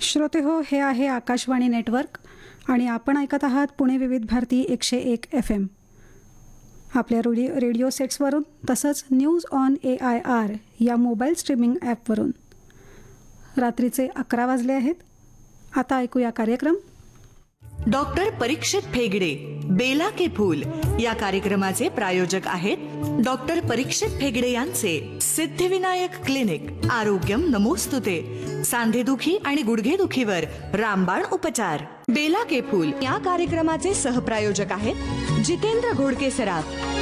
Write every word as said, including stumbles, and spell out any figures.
श्रोते हो, हे आहे आकाशवाणी नेटवर्क आणि आपण ऐकत आहात पुणे विविध भारती एकशे एक एफ एम. आपल्या रेडिओ रेडिओ सेट्सवरून तसंच news on A I R या मोबाईल स्ट्रीमिंग ॲपवरून. रात्रीचे अकरा वाजले आहेत. आता ऐकूया कार्यक्रम डॉक्टर परीक्षित फेगडे बेला के फूल या कार्यक्रमाचे प्रायोजक आहेत डॉक्टर परीक्षित फेगडे यांचे सिद्धिविनायक क्लिनिक. आरोग्यम नमोस्तुते. सांधेदुखी आणि गुडघेदुखीवर रामबाण उपचार. बेला के फूल या कार्यक्रमाचे सहप्रायोजक आहेत जितेंद्र घोडके सराफ.